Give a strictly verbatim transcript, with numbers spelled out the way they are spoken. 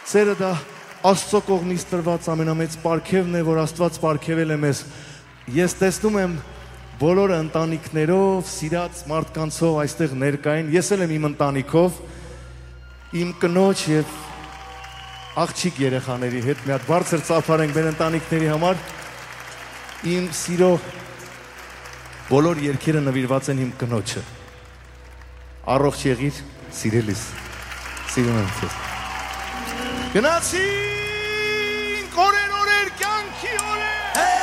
Սերը դա Աստծո կողմից տրված ամենամեծ պարգևն է, որ Աստված պարգևել է մեզ։ Ես տեսնում եմ բոլորը ընտանիքներով, սիրած մարդկանցով այստեղ ներկային։ Ես էլ եմ իմ ընտանիքով, իմ կնոջ եւ աղջիկ երեխաների հետ մի հատ բարձր ծափարենք մեր ընտանիքների համար։ Իմ սիրո բոլոր երգերը նվիրված են իմ կնոջը։ Առողջ եղիր, սիրելիս։ Սիրում եմ քեզ։ Գնացինք օրեր